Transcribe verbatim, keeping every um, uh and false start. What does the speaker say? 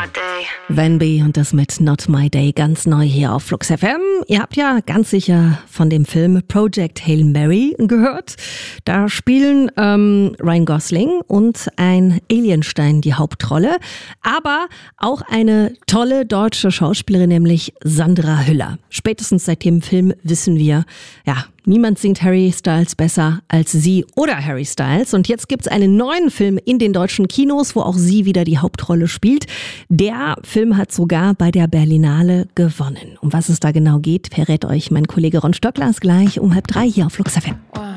my day. Van B und das mit Not My Day, ganz neu hier auf Flux F M. Ihr habt ja ganz sicher von dem Film Project Hail Mary gehört. Da spielen ähm, Ryan Gosling und ein Alienstein die Hauptrolle, aber auch eine tolle deutsche Schauspielerin, nämlich Sandra Hüller. Spätestens seit dem Film wissen wir, ja, niemand singt Harry Styles besser als sie oder Harry Styles. Und jetzt gibt's einen neuen Film in den deutschen Kinos, wo auch sie wieder die Hauptrolle spielt. Der Film hat sogar bei der Berlinale gewonnen. Um was es da genau geht, verrät euch mein Kollege Ron Stöckler gleich um halb drei hier auf Flux F M. Wow.